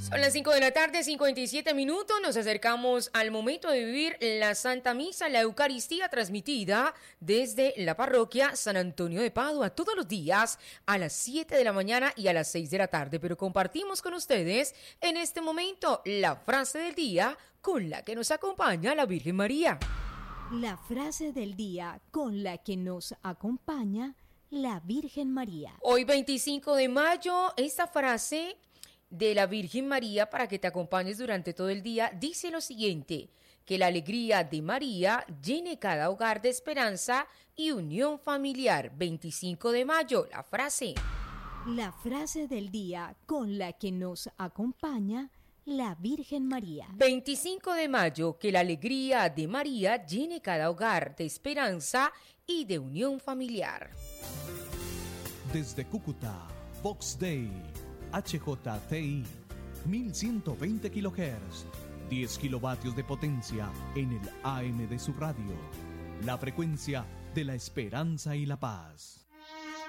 Son las 5 de la tarde, 57 minutos. Nos acercamos al momento de vivir la Santa Misa, la Eucaristía transmitida desde la parroquia San Antonio de Padua todos los días a las 7 de la mañana y a las 6 de la tarde. Pero compartimos con ustedes en este momento la frase del día con la que nos acompaña la Virgen María. La frase del día con la que nos acompaña la Virgen María. Hoy 25 de mayo, esta frase de la Virgen María para que te acompañes durante todo el día dice lo siguiente: que la alegría de María llene cada hogar de esperanza y unión familiar. 25 de mayo, la frase. La frase del día con la que nos acompaña la Virgen María. 25 de mayo, que la alegría de María llene cada hogar de esperanza y de unión familiar. Desde Cúcuta, Vox Day, HJTI, 1120 kHz, 10 kilovatios de potencia en el AM de su radio. La frecuencia de la esperanza y la paz.